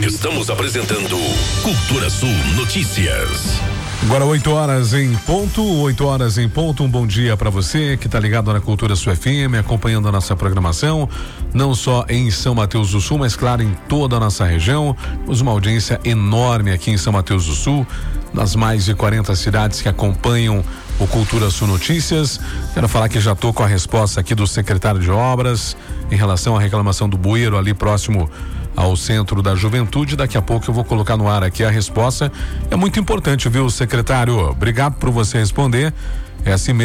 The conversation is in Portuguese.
Estamos apresentando Cultura Sul Notícias. Agora 8 horas em ponto. Um bom dia para você que tá ligado na Cultura Sul FM, acompanhando a nossa programação, não só em São Mateus do Sul, mas claro, em toda a nossa região. Temos uma audiência enorme aqui em São Mateus do Sul, nas mais de 40 cidades que acompanham o Cultura Sul Notícias. Quero falar que já tô com a resposta aqui do secretário de Obras em relação à reclamação do bueiro ali próximo ao Centro da Juventude. Daqui a pouco eu vou colocar no ar aqui a resposta. É muito importante, viu, secretário? Obrigado por você responder. É assim mesmo.